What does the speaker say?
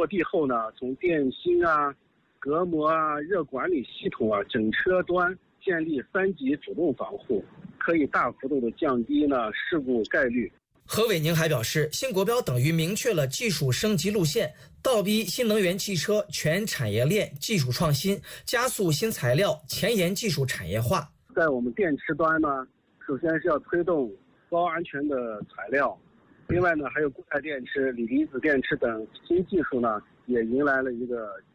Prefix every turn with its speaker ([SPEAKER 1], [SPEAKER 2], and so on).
[SPEAKER 1] 落地后呢，从电芯啊、隔膜啊、热管理系统啊，整车端建立3级主动防护，可以大幅度的降低呢事故概率。
[SPEAKER 2] 何伟宁还表示，新国标等于明确了技术升级路线，倒逼新能源汽车全产业链技术创新，加速新材料前沿技术产业化。
[SPEAKER 1] 在我们电池端呢，首先是要推动高安全的材料，另外呢，还有固态电池、锂离子电池等新技术呢，也迎来了一个